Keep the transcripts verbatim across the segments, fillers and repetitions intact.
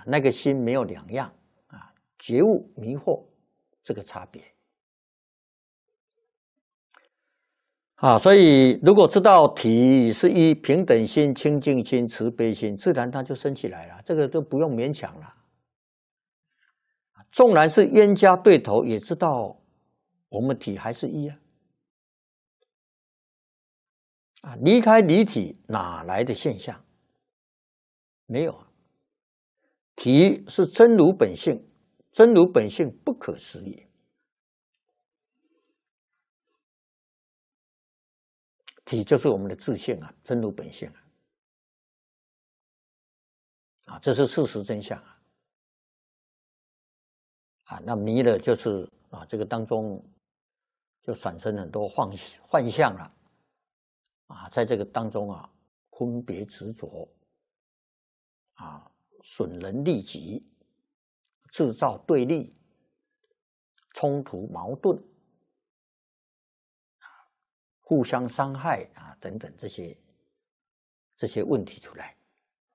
啊，那个心没有两样啊，觉悟迷惑这个差别。啊，所以如果知道体是一平等心、清净心、慈悲心，自然它就升起来了，这个都不用勉强了。纵然是冤家对头，也知道我们体还是一啊。啊，离开离体哪来的现象？没有啊。体是真如本性，真如本性不可思议。体就是我们的自性啊，真如本性啊，啊，这是事实真相啊。啊，那迷了就是啊，这个当中就产生很多幻幻象了，啊，在这个当中啊，分别执着，啊，损人利己，制造对立、冲突、矛盾。互相伤害啊，等等这些这些问题出来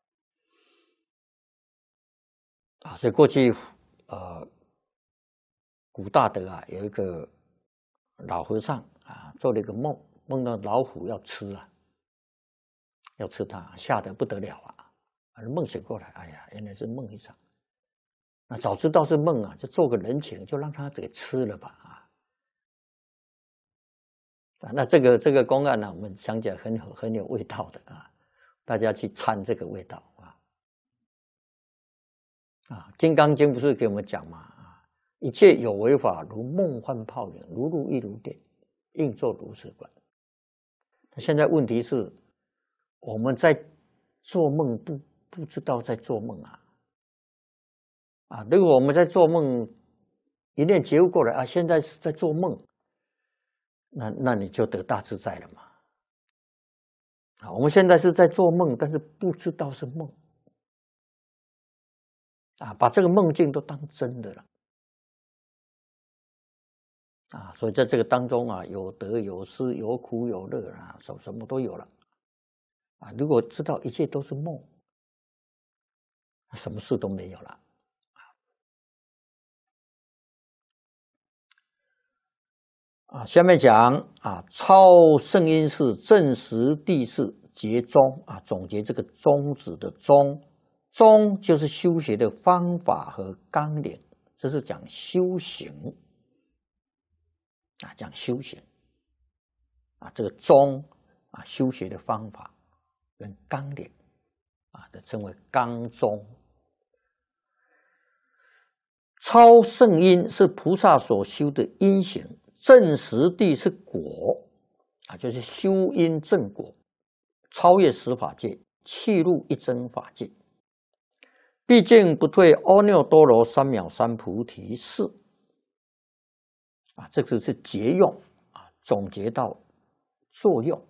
啊，所以过去呃，古大德啊有一个老和尚啊，做了一个梦，梦到老虎要吃啊，要吃他，吓得不得了啊！梦醒过来，哎呀，原来是梦一场。那早知道是梦啊，就做个人情，就让他给吃了吧啊！啊，那这个这个公案呢，我们讲起来很有很有味道的啊，大家去参这个味道啊。啊，《金刚经》不是给我们讲嘛啊，一切有为法，如梦幻泡影，如露亦如电，应作如是观。现在问题是，我们在做梦不不知道在做梦啊啊！如果我们在做梦，一念觉悟过来啊，现在是在做梦。那那你就得大自在了嘛！啊，我们现在是在做梦，但是不知道是梦，啊，把这个梦境都当真的了，啊，所以在这个当中啊，有得有失，有苦有乐啊，什什么都有了，啊，如果知道一切都是梦，什么事都没有了。啊，下面讲啊，超圣因是正实地是结宗啊，总结这个宗旨的宗，宗就是修学的方法和纲领，这是讲修行啊，讲修行啊，这个宗啊，修学的方法跟纲领啊，都称为纲宗。超圣因是菩萨所修的因行。正实地是果啊，就是修因正果，超越十法界，契入一真法界，毕竟不退阿耨多罗三藐三菩提是啊，这个是结用啊，总结到作用。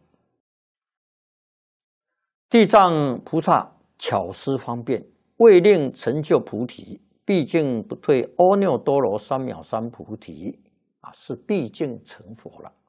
地藏菩萨巧思方便，为令成就菩提，毕竟不退阿耨多罗三藐三菩提。啊，是毕竟成佛了。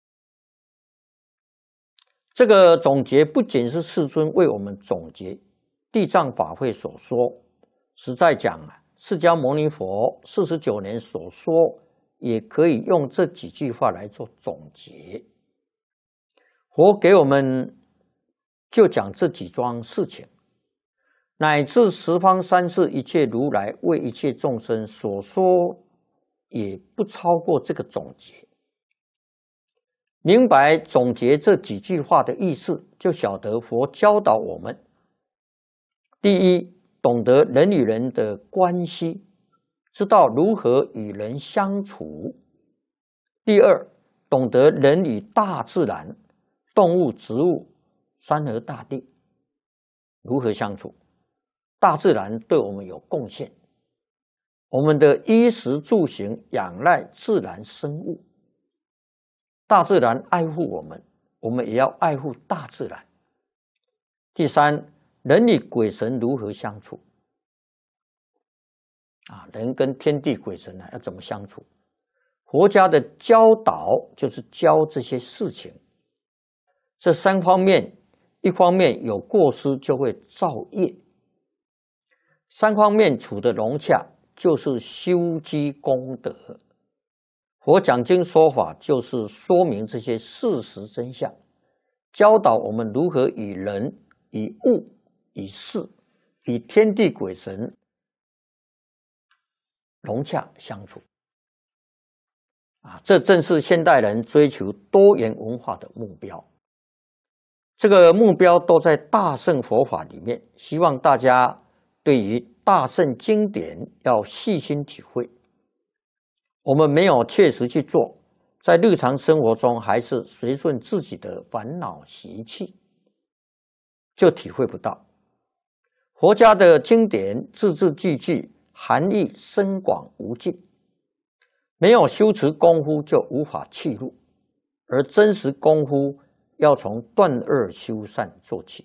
这个总结不仅是世尊为我们总结地藏法会所说，实在讲啊，释迦牟尼佛四十九年所说，也可以用这几句话来做总结。佛给我们就讲这几桩事情，乃至十方三世一切如来为一切众生所说。也不超过这个总结，明白总结这几句话的意思，就晓得佛教导我们：第一，懂得人与人的关系，知道如何与人相处；第二，懂得人与大自然、动物、植物、山河大地如何相处，大自然对我们有贡献。我们的衣食住行仰赖自然生物，大自然爱护我们，我们也要爱护大自然。第三，人与鬼神如何相处？啊，人跟天地鬼神呢要怎么相处？佛家的教导就是教这些事情。这三方面，一方面有过失就会造业。 三方面处的融洽，就是修积功德。佛讲经说法，就是说明这些事实真相，教导我们如何与人、与物、与事、与天地鬼神融洽相处。啊，这正是现代人追求多元文化的目标。这个目标都在大乘佛法里面，希望大家对于大乘经典要细心体会。我们没有切实去做，在日常生活中还是随顺自己的烦恼习气，就体会不到佛家的经典字字句句含义深广无尽。没有修持功夫就无法契入，而真实功夫要从断恶修善做起。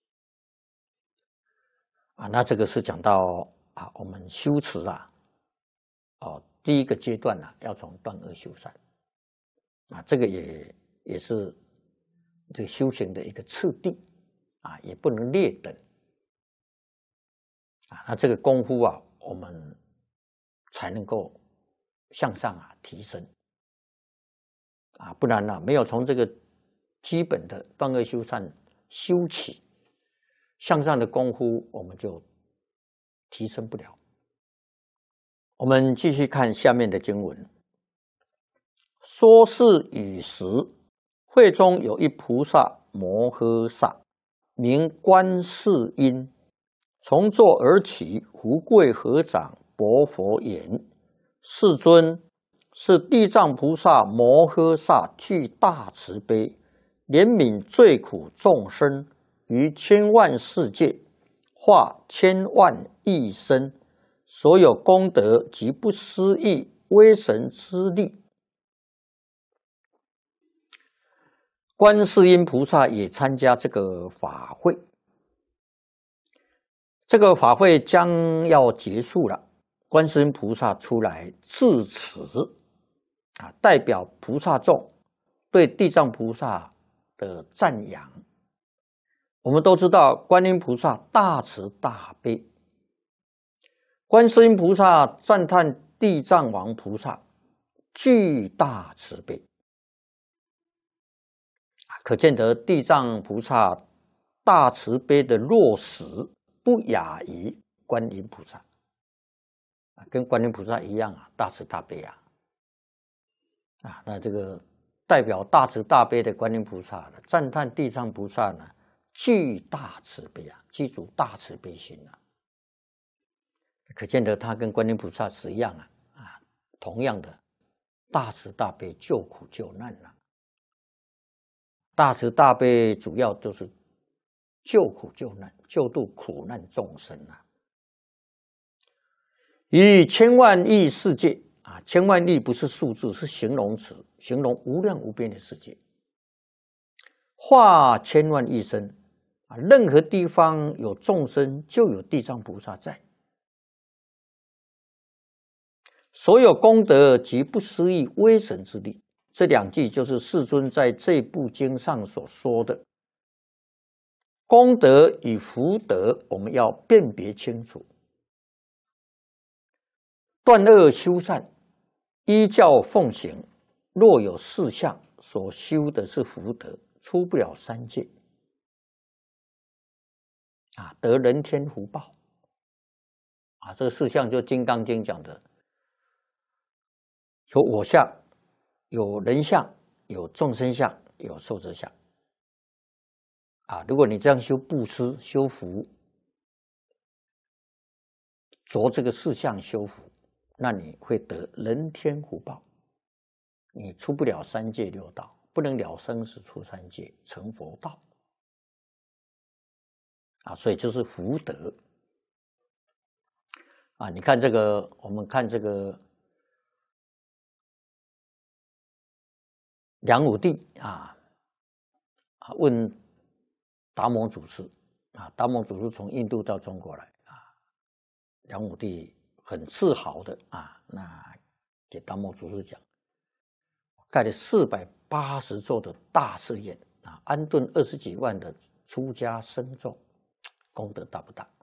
啊，那这个是讲到啊，我们修持啊，哦，第一个阶段呢、啊，要从断恶修善。啊，这个也也是这个修行的一个次第啊，也不能劣等。啊，那这个功夫啊，我们才能够向上啊提升啊，不然呢、啊，没有从这个基本的断恶修善修起，向上的功夫我们就提升不了。我们继续看下面的经文，说是与时，会中有一菩萨摩诃萨，名观世音，从座而起，福贵合掌，薄佛言：世尊，是地藏菩萨摩诃萨具大慈悲，怜悯罪苦众生，于千万世界化千万亿身，所有功德及不思议威神之力。观世音菩萨也参加这个法会，这个法会将要结束了。观世音菩萨出来致辞，啊，代表菩萨众对地藏菩萨的赞扬。我们都知道，观音菩萨大慈大悲，观世音菩萨赞叹地藏王菩萨具大慈悲，可见得地藏菩萨大慈悲的落实不亚于观音菩萨。跟观音菩萨一样啊，大慈大悲啊，啊，那这个代表大慈大悲的观音菩萨呢，赞叹地藏菩萨呢，具大慈悲啊，具足大慈悲心啊，可见得他跟观音菩萨是一样啊，啊，同样的大慈大悲救苦救难啊，大慈大悲主要就是救苦救难，救度苦难众生啊。于千万亿世界啊，千万亿不是数字，是形容词，形容无量无边的世界。化千万亿身啊，任何地方有众生，就有地藏菩萨在。所有功德及不思议威神之力，这两句就是世尊在这部经上所说的功德与福德，我们要辨别清楚。断恶修善，依教奉行，若有四相，所修的是福德，出不了三界啊，得人天福报啊。这个四相就《金刚经》讲的，有我相，有人相，有众生相，有寿者相啊。如果你这样修布施、修福，着这个四相修福，那你会得人天福报，你出不了三界六道，不能了生死出三界成佛道啊，所以就是福德啊。你看这个，我们看这个梁武帝啊，啊问达摩祖师啊，达摩祖师从印度到中国来啊，梁武帝很自豪的啊，那给达摩祖师讲，盖了四百八十座的大寺院啊，安顿二十几万的出家僧众，功德大不大